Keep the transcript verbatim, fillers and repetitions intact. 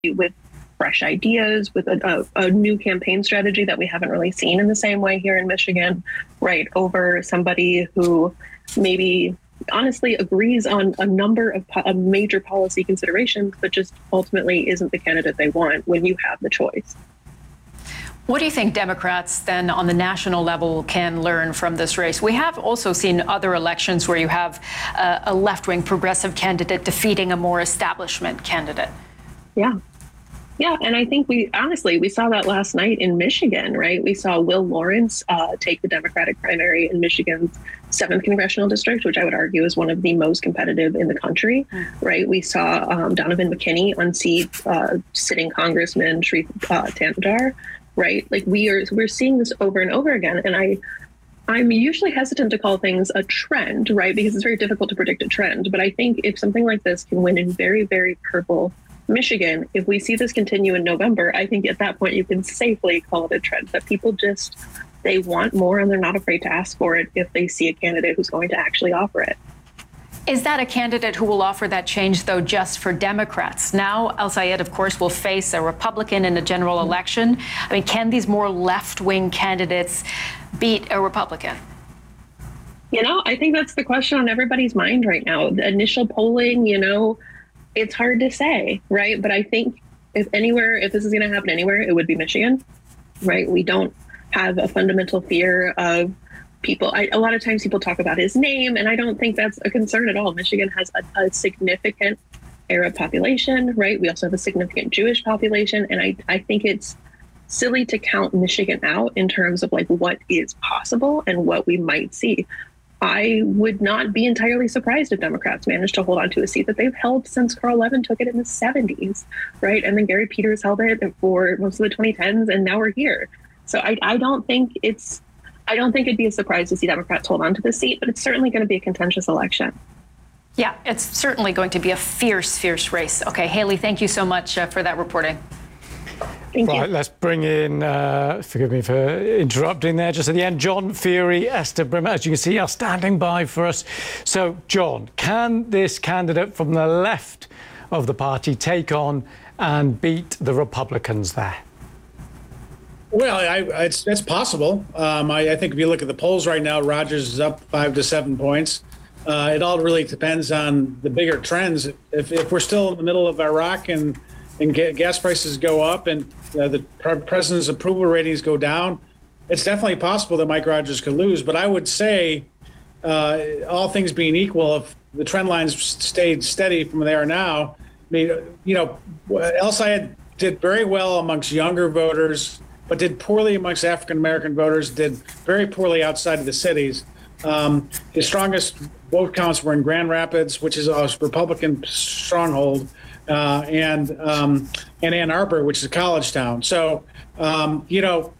with fresh ideas, with a, a, a new campaign strategy that we haven't really seen in the same way here in Michigan, right, over somebody who maybe honestly agrees on a number of, po- of major policy considerations, but just ultimately isn't the candidate they want when you have the choice. What do you think Democrats then on the national level can learn from this race? We have also seen other elections where you have uh, a left-wing progressive candidate defeating a more establishment candidate. Yeah. Yeah, and I think we honestly, we saw that last night in Michigan, right? We saw Will Lawrence uh, take the Democratic primary in Michigan's seventh congressional district, which I would argue is one of the most competitive in the country, mm. right? We saw um, Donovan McKinney unseat uh, sitting Congressman Shree uh, Thamdar, right? Like we are, we're seeing this over and over again. And I, I'm usually hesitant to call things a trend, right? Because it's very difficult to predict a trend. But I think if something like this can win in very, very purple Michigan, if we see this continue in November, I think at that point you can safely call it a trend that people just, they want more and they're not afraid to ask for it if they see a candidate who's going to actually offer it. Is that a candidate who will offer that change, though, just for Democrats? Now, El-Sayed, of course, will face a Republican in a general election. I mean, can these more left-wing candidates beat a Republican? You know, I think that's the question on everybody's mind right now. The initial polling, you know, it's hard to say, right? But I think if anywhere, if this is going to happen anywhere, it would be Michigan, right? We don't have a fundamental fear of people. I, a lot of times people talk about his name, and I don't think that's a concern at all. Michigan has a, a significant Arab population, right? We also have a significant Jewish population. And I, I think it's silly to count Michigan out in terms of like what is possible and what we might see. I would not be entirely surprised if Democrats managed to hold on to a seat that they've held since Carl Levin took it in the seventies, right? And then Gary Peters held it for most of the twenty tens, and now we're here. So I, I don't think it's, I don't think it'd be a surprise to see Democrats hold on to the seat, but it's certainly going to be a contentious election. Yeah, it's certainly going to be a fierce, fierce race. Okay, Haley, thank you so much uh, for that reporting. Thank right, you. Let's bring in, uh, forgive me for interrupting there just at the end, John Feehery, Esther Brimmer, as you can see, are standing by for us. So, John, can this candidate from the left of the party take on and beat the Republicans there? Well, I, it's, it's possible. Um, I, I think if you look at the polls right now, Rogers is up five to seven points. Uh, it all really depends on the bigger trends. If, if we're still in the middle of Iraq and and gas prices go up and uh, the president's approval ratings go down, it's definitely possible that Mike Rogers could lose. But I would say, uh, all things being equal, if the trend lines stayed steady from where they are now, I mean, you know, El-Sayed did very well amongst younger voters, but did poorly amongst African-American voters, did very poorly outside of the cities. Um, his strongest vote counts were in Grand Rapids, which is a Republican stronghold, uh, and um, and Ann Arbor, which is a college town. So, um, you know,